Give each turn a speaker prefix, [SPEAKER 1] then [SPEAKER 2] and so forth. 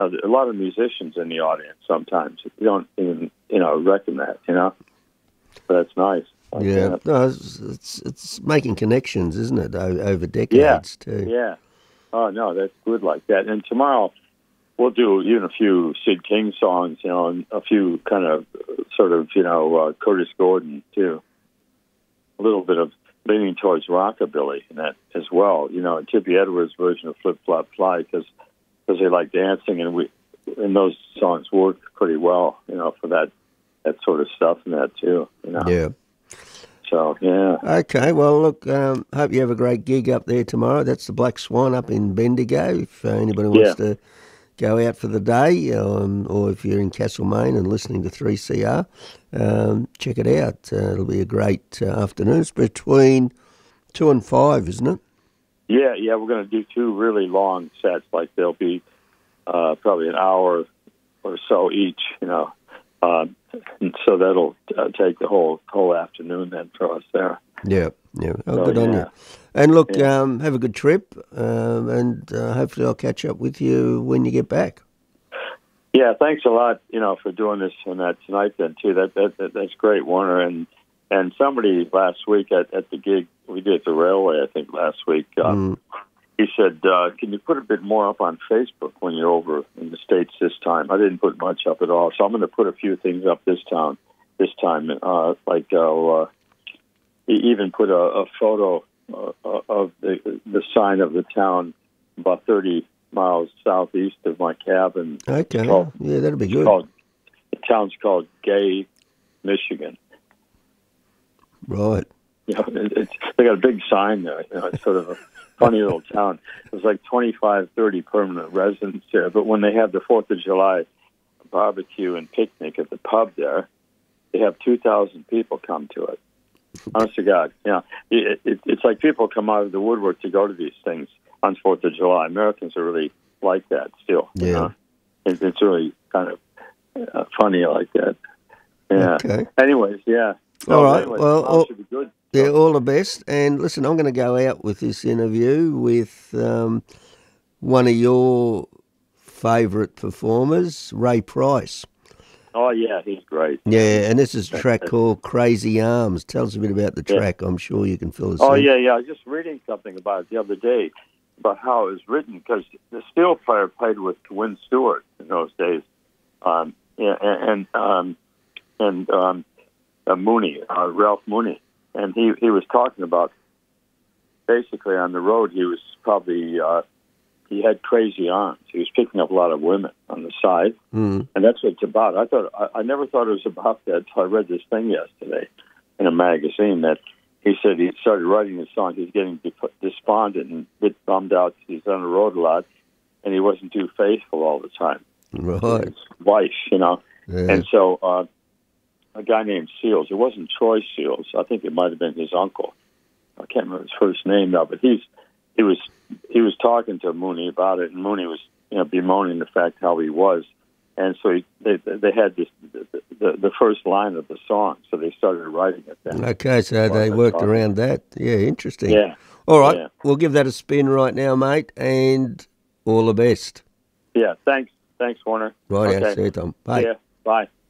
[SPEAKER 1] a lot of musicians in the audience sometimes. You don't even, reckon that, But that's nice.
[SPEAKER 2] Yeah, no, it's making connections, isn't it, over decades too?
[SPEAKER 1] Yeah. Oh, no, that's good like that. And tomorrow we'll do even a few Sid King songs, and a few kind of sort of, Curtis Gordon too. A little bit of leaning towards rockabilly in that as well. And Tippy Edwards' version of Flip Flop Fly because they like dancing, and those songs work pretty well, for that sort of stuff and that too.
[SPEAKER 2] Yeah.
[SPEAKER 1] So, yeah.
[SPEAKER 2] Okay, well, look, hope you have a great gig up there tomorrow. That's the Black Swan up in Bendigo. If anybody wants to go out for the day, or if you're in Castlemaine and listening to 3CR, check it out. It'll be a great afternoon. It's between 2 and 5, isn't it?
[SPEAKER 1] Yeah, we're going to do 2 really long sets. Like they'll be probably an hour or so each, and so that'll take the whole afternoon then for us there.
[SPEAKER 2] Yeah. Oh, good on you. And look, have a good trip, and hopefully I'll catch up with you when you get back.
[SPEAKER 1] Yeah, thanks a lot, for doing this and that tonight then too. That's great, Warner. And somebody last week at the gig we did at the Railway, I think last week, he said, can you put a bit more up on Facebook when you're over in the States this time? I didn't put much up at all, so I'm going to put a few things up this time. He even put a photo of the sign of the town about 30 miles southeast of my cabin.
[SPEAKER 2] Okay, that'll be good.
[SPEAKER 1] The town's called Gay, Michigan.
[SPEAKER 2] Right.
[SPEAKER 1] They got a big sign there. It's sort of a funny little town. There's like 25, 30 permanent residents there. But when they have the 4th of July barbecue and picnic at the pub there, they have 2,000 people come to it. Honest to God. It's like people come out of the woodwork to go to these things on 4th of July. Americans are really like that still.
[SPEAKER 2] Yeah.
[SPEAKER 1] It's really kind of funny like that. Yeah.
[SPEAKER 2] Okay.
[SPEAKER 1] Anyways, yeah.
[SPEAKER 2] All right.
[SPEAKER 1] Anyways,
[SPEAKER 2] well,
[SPEAKER 1] should be good.
[SPEAKER 2] Yeah, all the best. And listen, I'm going to go out with this interview with one of your favourite performers, Ray Price.
[SPEAKER 1] Oh, yeah, he's great.
[SPEAKER 2] Yeah, and this is a track called Crazy Arms. Tell us a bit about the track. I'm sure you can fill us in.
[SPEAKER 1] Oh, yeah. I was just reading something about it the other day, about how it was written, because the steel player played with Win Stewart in those days. Mooney, Ralph Mooney. And he was talking about, basically on the road, he was probably, he had crazy arms. He was picking up a lot of women on the side. And that's what it's about. I never thought it was about that until I read this thing yesterday in a magazine that he said he started writing the song. He's getting despondent and a bit bummed out. He's on the road a lot, and he wasn't too faithful all the time.
[SPEAKER 2] Right.
[SPEAKER 1] His wife, Yeah. And so a guy named Seals, it wasn't Troy Seals. I think it might have been his uncle. I can't remember his first name now, but he was talking to Mooney about it, and Mooney was bemoaning the fact how he was, and so they had the first line of the song, so they started writing it then.
[SPEAKER 2] Okay, so they worked around that. Yeah, interesting.
[SPEAKER 1] Yeah.
[SPEAKER 2] All right, we'll give that a spin right now, mate, and all the best.
[SPEAKER 1] Yeah, thanks, Warner.
[SPEAKER 2] Right,
[SPEAKER 1] okay.
[SPEAKER 2] See you, Tom. Bye.
[SPEAKER 1] Yeah, bye.